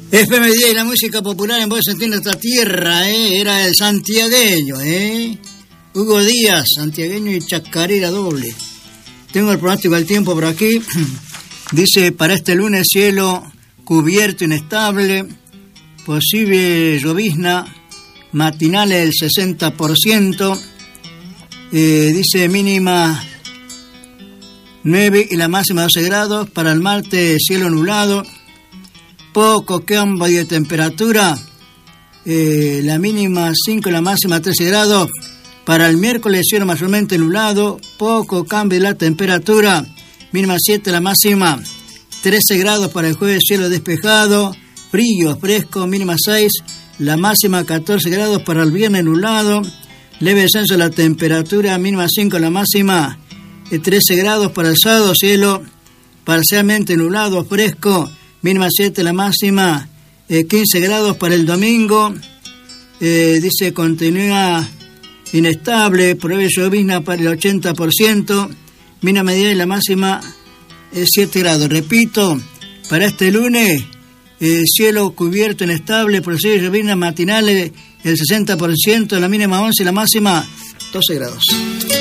FM Día y la música popular en voz en esta tierra, era el santiagueño, Hugo Díaz, santiagueño y chacarera doble. Tengo el pronóstico del tiempo por aquí. Dice, para este lunes cielo cubierto inestable, posible llovizna, matinales del 60%, dice mínima 9 y la máxima 12 grados. Para el martes cielo nublado, poco cambio de temperatura, la mínima 5 y la máxima 13 grados. Para el miércoles cielo mayormente nublado, poco cambio de la temperatura, mínima 7, la máxima 13 grados. Para el jueves cielo despejado, frío, fresco, mínima 6, la máxima 14 grados. Para el viernes nublado, leve descenso de la temperatura, mínima 5, la máxima 13 grados. Para el sábado cielo parcialmente nublado, fresco, mínima 7, la máxima 15 grados. Para el domingo, dice continúa inestable, probable llovizna para el 80%, mínima medida y la máxima 7 grados. Repito, para este lunes, cielo cubierto inestable, posible llovizna matinales el 60%, la mínima 11 y la máxima 12 grados.